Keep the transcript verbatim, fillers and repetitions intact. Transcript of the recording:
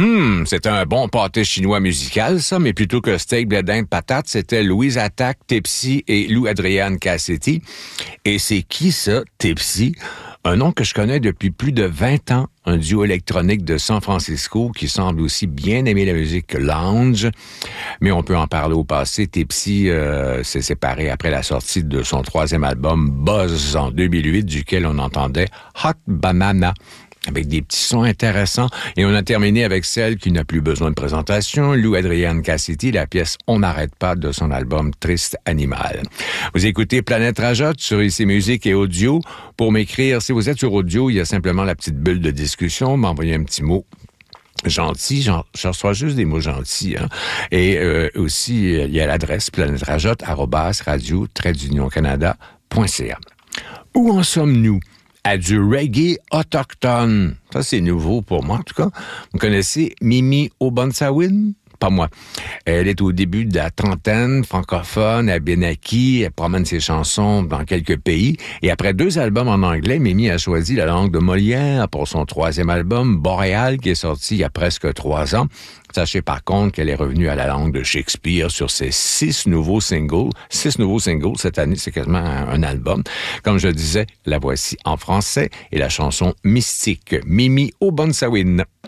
Hum, c'était un bon pâté chinois musical, ça, mais plutôt que steak, blé d'Inde, patate, c'était Louise Attaque, Tipsy et Lou Adrienne Cassetti. Et c'est qui ça, Tipsy? Un nom que je connais depuis plus de vingt ans, un duo électronique de San Francisco qui semble aussi bien aimer la musique lounge, mais on peut en parler au passé. Tipsy euh, s'est séparé après la sortie de son troisième album Buzz en deux mille huit, duquel on entendait Hot Banana, avec des petits sons intéressants. Et on a terminé avec celle qui n'a plus besoin de présentation, Lou Adrienne Cassetti, la pièce « On n'arrête pas » de son album « Triste Animal ». Vous écoutez Planète Rajotte sur I C Musique et Audio. Pour m'écrire, si vous êtes sur Audio, il y a simplement la petite bulle de discussion. M'envoyer un petit mot gentil, j'en, je reçois juste des mots gentils. Hein? Et euh, aussi, il y a l'adresse planète-rajotte arobase radio trait d'union canada point c a. Où en sommes-nous? À du reggae autochtone. Ça, c'est nouveau pour moi, en tout cas. Vous connaissez Mimi Obansawin? Pas moi. Elle est au début de la trentaine, francophone, à Benaki, elle promène ses chansons dans quelques pays. Et après deux albums en anglais, Mimi a choisi la langue de Molière pour son troisième album, Boréal, qui est sorti il y a presque trois ans. Sachez par contre qu'elle est revenue à la langue de Shakespeare sur ses six nouveaux singles. Six nouveaux singles cette année, c'est quasiment un, un album. Comme je disais, la voici en français et la chanson Mystique, Mimi Obansawin.